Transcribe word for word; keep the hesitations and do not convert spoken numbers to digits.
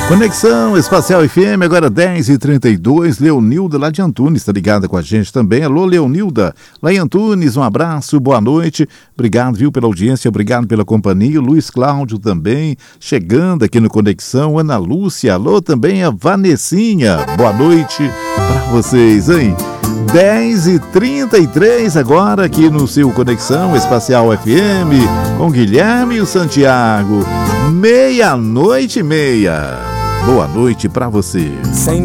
Conexão Espacial F M, agora dez e trinta e dois. Leonilda lá de Antunes está ligada com a gente também. Alô, Leonilda, lá em Antunes, um abraço, boa noite. Obrigado, viu, pela audiência, obrigado pela companhia. O Luiz Cláudio também chegando aqui no Conexão. Ana Lúcia, alô também a Vanessinha. Boa noite para vocês, hein? dez e trinta e três agora aqui no seu Conexão Espacial F M com Guilherme e o Santiago. Meia-noite e meia. Boa noite pra você. Sem